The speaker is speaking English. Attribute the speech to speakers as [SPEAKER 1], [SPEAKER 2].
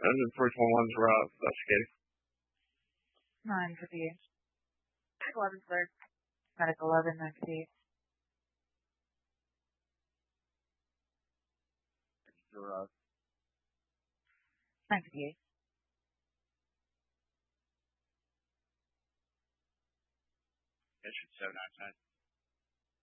[SPEAKER 1] the first ones were investigating.
[SPEAKER 2] 958. 11 clerk. Medic 11, 98.
[SPEAKER 3] Your
[SPEAKER 2] 958.
[SPEAKER 3] mission 799.